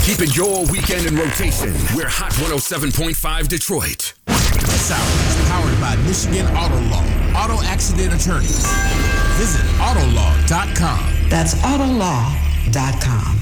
Keeping your weekend in rotation. We're Hot 107.5 Detroit. This hour is powered by Michigan Auto Law. Auto accident attorneys. Visit Autolaw.com. That's Autolaw.com.